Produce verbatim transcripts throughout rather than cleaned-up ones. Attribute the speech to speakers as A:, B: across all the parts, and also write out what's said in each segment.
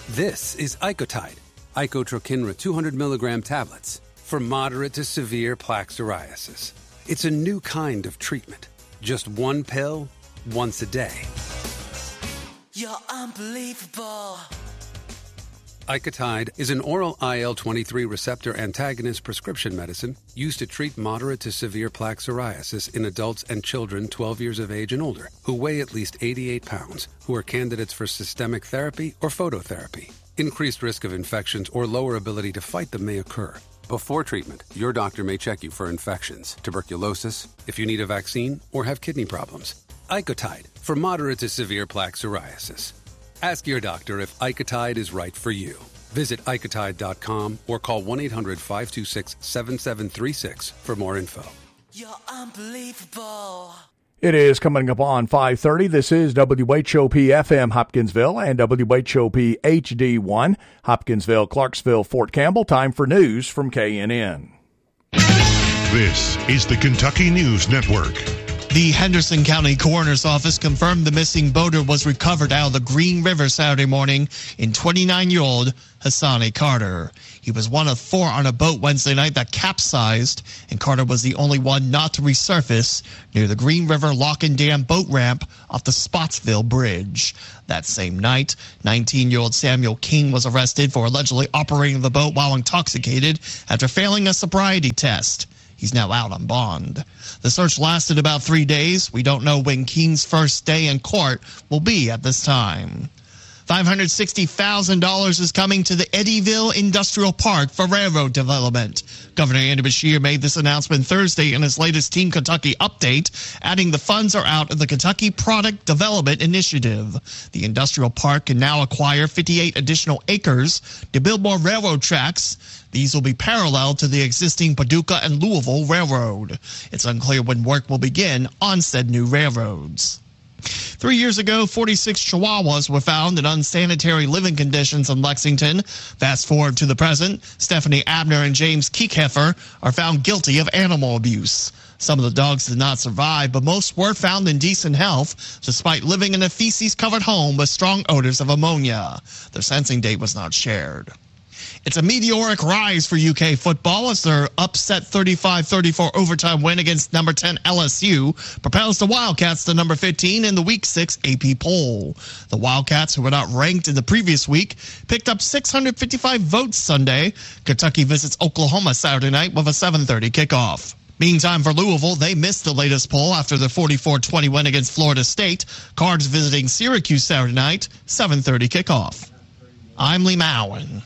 A: This is Icotide, Icotrokinra two hundred milligram tablets for moderate to severe plaque psoriasis. It's a new kind of treatment. Just one pill, once a day.
B: You're unbelievable.
A: Icotide is an oral I L twenty-three receptor antagonist prescription medicine used to treat moderate to severe plaque psoriasis in adults and children twelve years of age and older who weigh at least eighty-eight pounds, who are candidates for systemic therapy or phototherapy. Increased risk of infections or lower ability to fight them may occur. Before treatment, your doctor may check you for infections, tuberculosis, if you need a vaccine, or have kidney problems. Icotide for moderate to severe plaque psoriasis. Ask your doctor if Icotide is right for you. Visit Icotide dot com or call one eight hundred five two six seven seven three six for more info.
B: You're unbelievable.
C: It is coming up on five thirty. This is W H O P F M Hopkinsville and W H O P H D one, Hopkinsville, Clarksville, Fort Campbell. Time for news from K N N.
D: This is the Kentucky News Network.
E: The Henderson County Coroner's Office confirmed the missing boater was recovered out of the Green River Saturday morning in twenty-nine-year-old Hassani Carter. He was one of four on a boat Wednesday night that capsized, and Carter was the only one not to resurface near the Green River Lock and Dam boat ramp off the Spotsville Bridge. That same night, nineteen-year-old Samuel King was arrested for allegedly operating the boat while intoxicated after failing a sobriety test. He's now out on bond. The search lasted about three days. We don't know when King's first day in court will be at this time. five hundred sixty thousand dollars is coming to the Eddyville Industrial Park for railroad development. Governor Andy Beshear made this announcement Thursday in his latest Team Kentucky update, adding the funds are out of the Kentucky Product Development Initiative. The industrial park can now acquire fifty-eight additional acres to build more railroad tracks. These will be parallel to the existing Paducah and Louisville Railroad. It's unclear when work will begin on said new railroads. Three years ago, forty-six Chihuahuas were found in unsanitary living conditions in Lexington. Fast forward to the present, Stephanie Abner and James Kiekhefer are found guilty of animal abuse. Some of the dogs did not survive, but most were found in decent health, despite living in a feces-covered home with strong odors of ammonia. Their sentencing date was not shared. It's a meteoric rise for U K football as their upset thirty-five thirty-four overtime win against number ten L S U propels the Wildcats to number fifteen in the Week six A P poll. The Wildcats, who were not ranked in the previous week, picked up six hundred fifty-five votes Sunday. Kentucky visits Oklahoma Saturday night with a seven thirty kickoff. Meantime, for Louisville, they missed the latest poll after the forty-four twenty win against Florida State. Cards visiting Syracuse Saturday night, seven thirty kickoff. I'm Lee Mowen.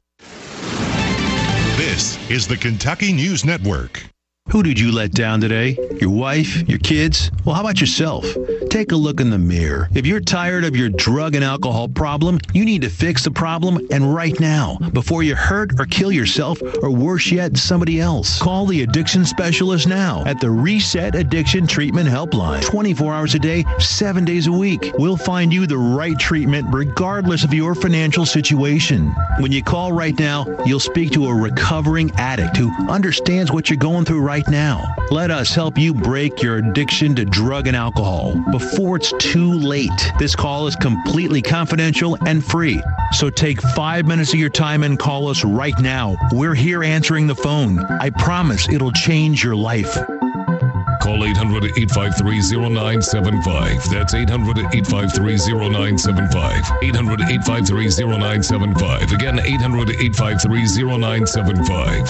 D: This is the Kentucky News Network.
F: Who did you let down today? Your wife? Your kids? Well, how about yourself? Take a look in the mirror. If you're tired of your drug and alcohol problem, you need to fix the problem, and right now, before you hurt or kill yourself, or worse yet, somebody else. Call the addiction specialist now at the Reset Addiction Treatment Helpline. twenty-four hours a day, seven days a week. We'll find you the right treatment regardless of your financial situation. When you call right now, you'll speak to a recovering addict who understands what you're going through right now. Let us help you break your addiction to drug and alcohol before it's too late. This call is completely confidential and free. So take five minutes of your time and call us right now. We're here answering the phone. I promise it'll change your life.
G: Call eight hundred, eight five three, zero nine seven five. That's eight hundred, eight five three, zero nine seven five. eight hundred, eight five three, zero nine seven five. Again, eight hundred, eight five three, zero nine seven five.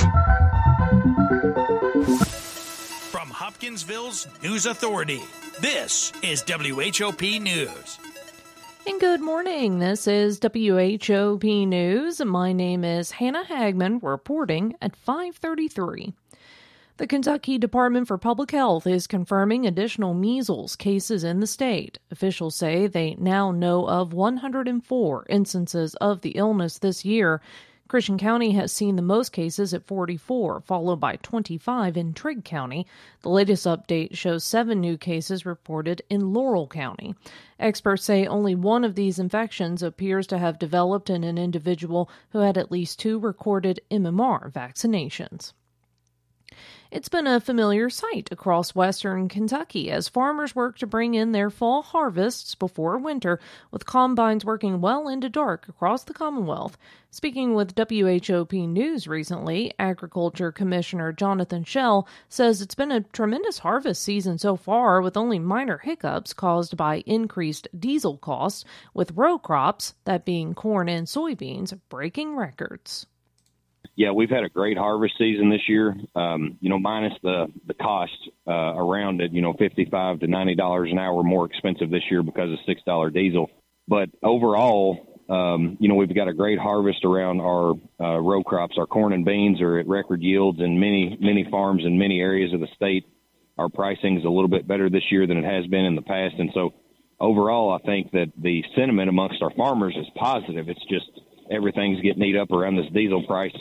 H: From Hopkinsville's News Authority, this is W H O P News.
I: And good morning. This is W H O P News. My name is Hannah Hagman, reporting at five thirty-three. The Kentucky Department for Public Health is confirming additional measles cases in the state. Officials say they now know of one hundred four instances of the illness this year. Christian County has seen the most cases at forty-four, followed by twenty-five in Trigg County. The latest update shows seven new cases reported in Laurel County. Experts say only one of these infections appears to have developed in an individual who had at least two recorded M M R vaccinations. It's been a familiar sight across western Kentucky as farmers work to bring in their fall harvests before winter, with combines working well into dark across the Commonwealth. Speaking with W H O P News recently, Agriculture Commissioner Jonathan Schell says it's been a tremendous harvest season so far, with only minor hiccups caused by increased diesel costs, with row crops, that being corn and soybeans, breaking records.
J: Yeah, we've had a great harvest season this year, um, you know, minus the, the cost uh, around it, you know, fifty-five to ninety dollars an hour more expensive this year because of six dollars diesel. But overall, um, you know, we've got a great harvest around our uh, row crops. Our corn and beans are at record yields in many, many farms in many areas of the state. Our pricing is a little bit better this year than it has been in the past. And so overall, I think that the sentiment amongst our farmers is positive. It's just everything's getting eat up around this diesel price.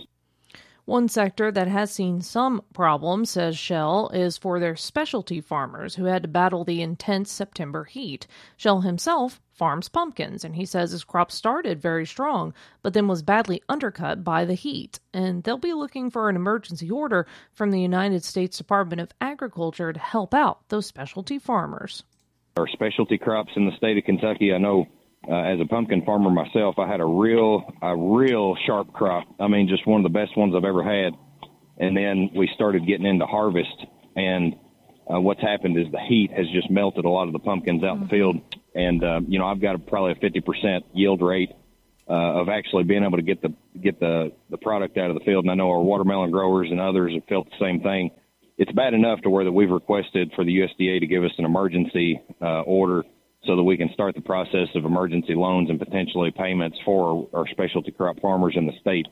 I: One sector that has seen some problems, says Schell, is for their specialty farmers who had to battle the intense September heat. Schell himself farms pumpkins, and he says his crop started very strong, but then was badly undercut by the heat. And they'll be looking for an emergency order from the United States Department of Agriculture to help out those specialty farmers.
J: Our specialty crops in the state of Kentucky, I know Uh, as a pumpkin farmer myself, I had a real, a real sharp crop. I mean, just one of the best ones I've ever had. And then we started getting into harvest, and uh, what's happened is the heat has just melted a lot of the pumpkins out in the field. And uh, you know, I've got a, probably a fifty percent yield rate uh, of actually being able to get the get the the product out of the field. And I know our watermelon growers and others have felt the same thing. It's bad enough to where that we've requested for the U S D A to give us an emergency uh, order, so that we can start the process of emergency loans and potentially payments for our specialty crop farmers in the state.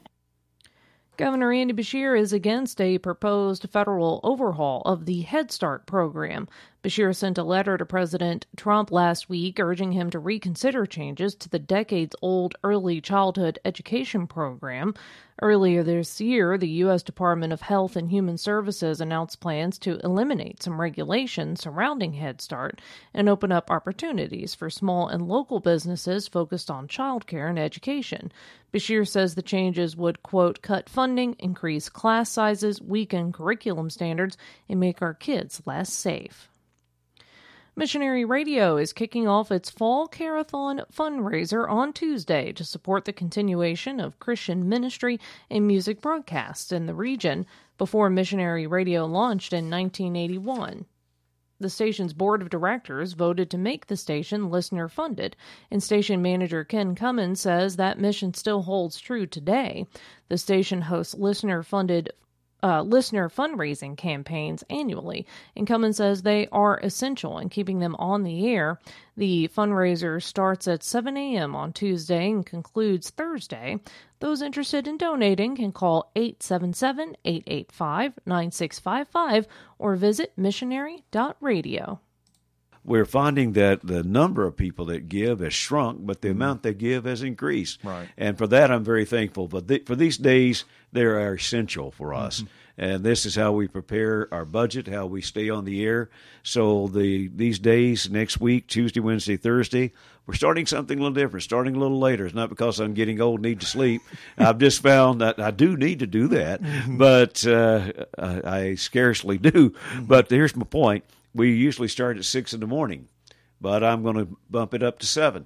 I: Governor Andy Beshear is against a proposed federal overhaul of the Head Start program. Beshear sent a letter to President Trump last week urging him to reconsider changes to the decades-old early childhood education program. Earlier this year, the U S Department of Health and Human Services announced plans to eliminate some regulations surrounding Head Start and open up opportunities for small and local businesses focused on childcare and education. Beshear says the changes would, quote, cut funding, increase class sizes, weaken curriculum standards, and make our kids less safe. Missionary Radio is kicking off its Fall Carathon fundraiser on Tuesday to support the continuation of Christian ministry and music broadcasts in the region before Missionary Radio launched in nineteen eighty-one. The station's board of directors voted to make the station listener-funded, and station manager Ken Cummins says that mission still holds true today. The station hosts listener-funded Uh, listener fundraising campaigns annually, and Cummins says they are essential in keeping them on the air. The fundraiser starts at seven a.m. on Tuesday and concludes Thursday. Those interested in donating can call eight seven seven, eight eight five, nine six five five or visit missionary dot radio.
K: We're finding that the number of people that give has shrunk, but the amount they give has increased.
C: Right.
K: And for that, I'm very thankful. But the, for these days, they are essential for us. Mm-hmm. And this is how we prepare our budget, how we stay on the air. So the these days, next week, Tuesday, Wednesday, Thursday, we're starting something a little different, starting a little later. It's not because I'm getting old and need to sleep. I've just found that I do need to do that, but uh, I, I scarcely do. But here's my point. We usually start at six in the morning, but I'm going to bump it up to seven.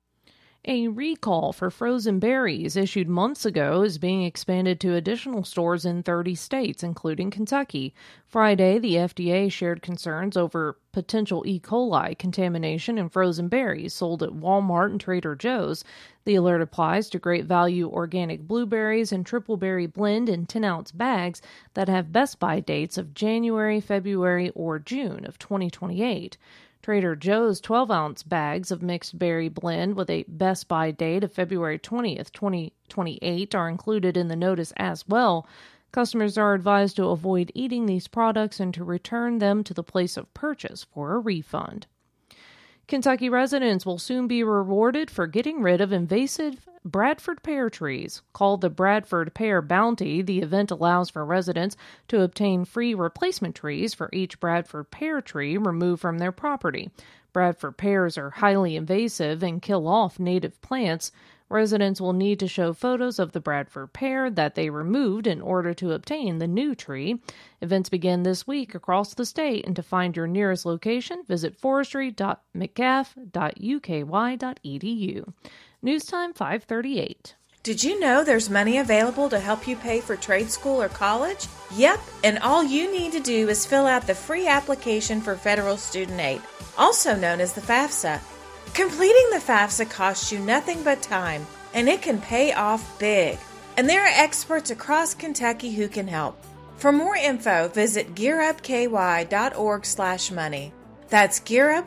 I: A recall for frozen berries issued months ago is being expanded to additional stores in thirty states, including Kentucky. Friday, the F D A shared concerns over potential E. coli contamination in frozen berries sold at Walmart and Trader Joe's. The alert applies to Great Value organic blueberries and triple berry blend in ten-ounce bags that have Best By dates of January, February, or June of twenty twenty-eight. Trader Joe's twelve-ounce bags of mixed berry blend with a Best By date of February twentieth, twenty twenty-eight are included in the notice as well. Customers are advised to avoid eating these products and to return them to the place of purchase for a refund. Kentucky residents will soon be rewarded for getting rid of invasive Bradford pear trees. Called the Bradford Pear Bounty, the event allows for residents to obtain free replacement trees for each Bradford pear tree removed from their property. Bradford pears are highly invasive and kill off native plants. Residents will need to show photos of the Bradford pear that they removed in order to obtain the new tree. Events begin this week across the state, and to find your nearest location, visit forestry dot m c g a f dot u k y dot e d u. News time five thirty-eight.
L: Did you know there's money available to help you pay for trade school or college? Yep, and all you need to do is fill out the free application for federal student aid, also known as the FAFSA. Completing the FAFSA costs you nothing but time, and it can pay off big. And there are experts across Kentucky who can help. For more info, visit gearupky.org slash money. That's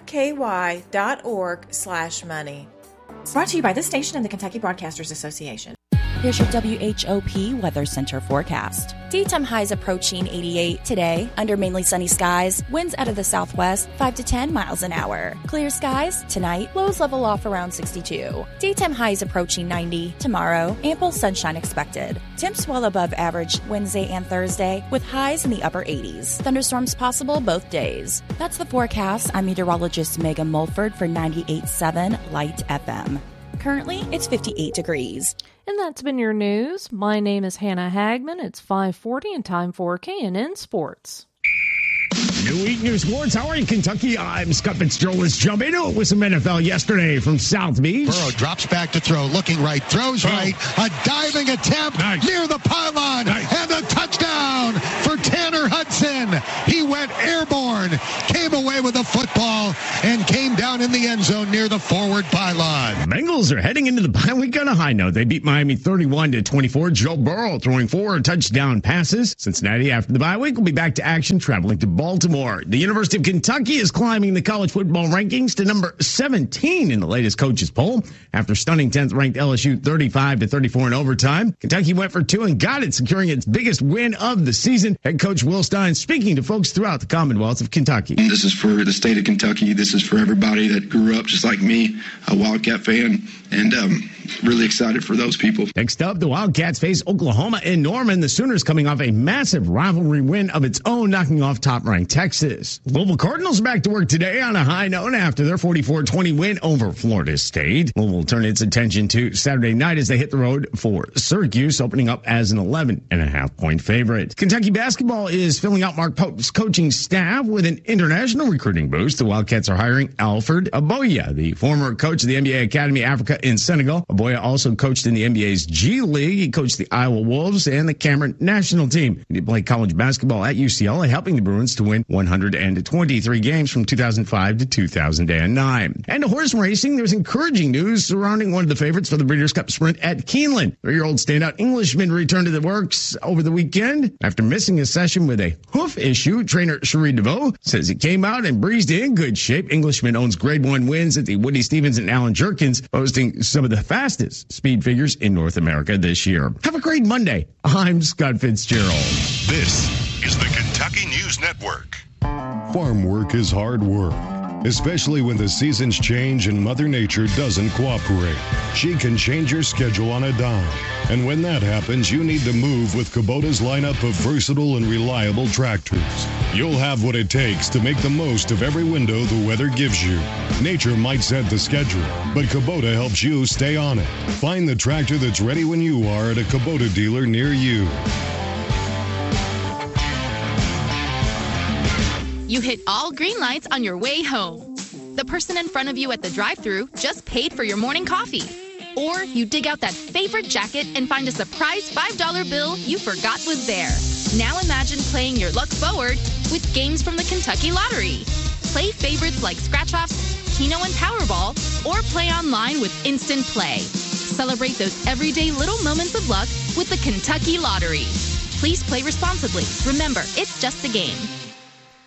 L: gearupky.org slash money.
M: Brought to you by this station and the Kentucky Broadcasters Association. Here's your W H O P Weather Center forecast. Daytime highs approaching eighty-eight today, under mainly sunny skies. Winds out of the southwest, five to ten miles an hour. Clear skies tonight, lows level off around sixty-two. Daytime highs approaching ninety tomorrow, ample sunshine expected. Temps well above average Wednesday and Thursday, with highs in the upper eighties. Thunderstorms possible both days. That's the forecast. I'm meteorologist Megan Mulford for ninety-eight point seven Light F M. Currently, it's fifty-eight degrees.
I: And that's been your news. My name is Hannah Hagman. It's five forty and time for K N N Sports.
N: New week, new sports. How are you, Kentucky? I'm Scott Fitzgerald. Let's jump into it with some N F L yesterday from South Beach.
O: Burrow drops back to throw, looking right, throws oh. right. A diving attempt nice. near the pylon, nice. and a touchdown for Tanner Hudson. He went airborne, came away with the football, and came down in the end zone near the forward pylon.
N: Bengals are heading into the bye week on a high note. They beat Miami thirty-one to twenty-four. Joe Burrow throwing four touchdown passes. Cincinnati, after the bye week, will be back to action, traveling to Baltimore. The University of Kentucky is climbing the college football rankings to number seventeen in the latest coaches poll after stunning tenth ranked L S U thirty-five to thirty-four in overtime. Kentucky went for two and got it, securing its biggest win of the season. Head coach Will Stein speaking to folks throughout the Commonwealth of Kentucky.
P: This is for the state of Kentucky. This is for everybody that grew up just like me, a Wildcat fan, and um, really excited for those people.
N: Next up, the Wildcats face Oklahoma in Norman. The Sooners coming off a massive rivalry win of its own, knocking off top-ranked Texas. Louisville Cardinals back to work today on a high note after their forty-four twenty win over Florida State. Louisville will turn its attention to Saturday night as they hit the road for Syracuse, opening up as an eleven and a half point favorite. Kentucky basketball is filling out Mark Pope's coaching staff with an international recruiting boost. The Wildcats are hiring Alfred Aboya, the former coach of the N B A Academy Africa in Senegal. Aboya also coached in the N B A's G League. He coached the Iowa Wolves and the Cameroon national team. He played college basketball at U C L A, helping the Bruins to win one hundred twenty-three games from two thousand five to two thousand nine. And to horse racing, there's encouraging news surrounding one of the favorites for the Breeders' Cup Sprint at Keeneland. Three-year-old standout Englishman returned to the works over the weekend after missing a session with a hoof issue. Trainer Cherie DeVoe says he came out and breezed in good shape. Englishman owns grade one wins at the Woody Stevens and Alan Jerkins, boasting some of the fastest speed figures in North America this year. Have a great Monday. I'm Scott Fitzgerald.
D: This is the Kentucky News Network. Farm work is hard work, especially when the seasons change and Mother Nature doesn't cooperate. She can change your schedule on a dime. And when that happens, you need to move with Kubota's lineup of versatile and reliable tractors. You'll have what it takes to make the most of every window the weather gives you. Nature might set the schedule, but Kubota helps you stay on it. Find the tractor that's ready when you are at a Kubota dealer near you.
Q: You hit all green lights on your way home. The person in front of you at the drive-thru just paid for your morning coffee. Or you dig out that favorite jacket and find a surprise five dollar bill you forgot was there. Now imagine playing your luck forward with games from the Kentucky Lottery. Play favorites like Scratch-Offs, Keno, and Powerball, or play online with Instant Play. Celebrate those everyday little moments of luck with the Kentucky Lottery. Please play responsibly. Remember, it's just a game.